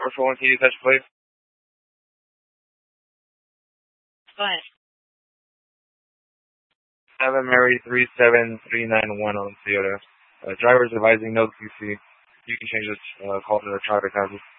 First one, can you touch plate? Go ahead. 7 Mary 37391 on Toyota. Driver's advising no QC. You can change this call to the traffic hazard.